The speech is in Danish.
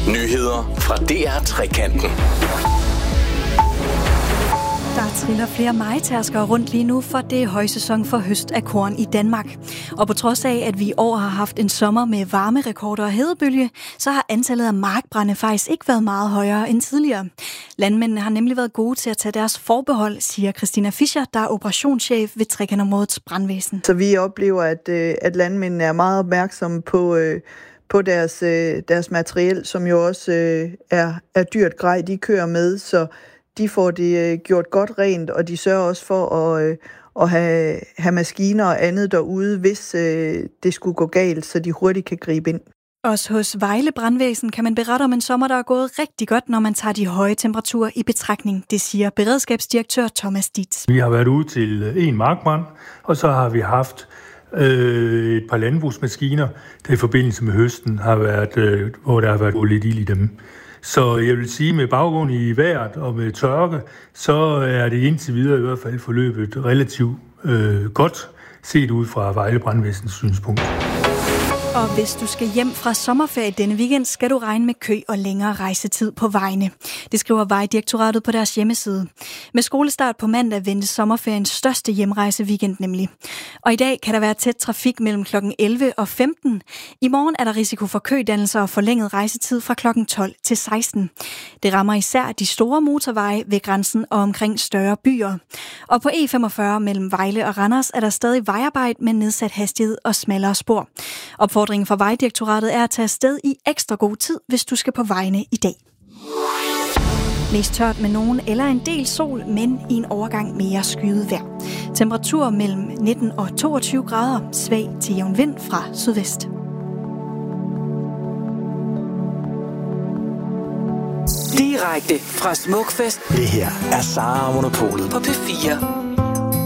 Nyheder fra DR Trekanten. Der triller flere mejetærskere rundt lige nu, for det er højsæson for høst af korn i Danmark. Og på trods af, at vi i år har haft en sommer med varmerekorder og hedebølge, så har antallet af markbrande faktisk ikke været meget højere end tidligere. Landmændene har nemlig været gode til at tage deres forbehold, siger Christina Fischer, der er operationschef ved Trekantområdets brandvæsen. Så vi oplever, at landmændene er meget opmærksomme på deres materiel, som jo også er dyrt grej, de kører med, så de får det gjort godt rent, og de sørger også for at have maskiner og andet derude, hvis det skulle gå galt, så de hurtigt kan gribe ind. Også hos Vejle Brandvæsen kan man berette om en sommer, der er gået rigtig godt, når man tager de høje temperaturer i betragtning. Det siger beredskabsdirektør Thomas Dietz. Vi har været ude til en markbrand, og så har vi haft et par landbrugsmaskiner, der i forbindelse med høsten har været, hvor der har været lidt ild i dem. Så jeg vil sige, med baggrund i vejret og med tørke, så er det indtil videre i hvert fald forløbet relativt godt, set ud fra Vejle Brandvæsens synspunkt. Og hvis du skal hjem fra sommerferie denne weekend, skal du regne med kø og længere rejsetid på vejene. Det skriver Vejdirektoratet på deres hjemmeside. Med skolestart på mandag ventes sommerferiens største hjemrejseweekend nemlig. Og i dag kan der være tæt trafik mellem kl. 11 og 15. I morgen er der risiko for kødannelser og forlænget rejsetid fra kl. 12 til 16. Det rammer især de store motorveje ved grænsen og omkring større byer. Og på E45 mellem Vejle og Randers er der stadig vejarbejde med nedsat hastighed og smallere spor. Opfordringen fra Vejdirektoratet er at tage afsted i ekstra god tid, hvis du skal på vejene i dag. Mest tørt med nogen eller en del sol, men i en overgang mere skyet vejr. Temperatur mellem 19 og 22 grader, svag til jævn vind fra sydvest. Direkte fra Smukfest. Det her er Sara og Monopolet på P4.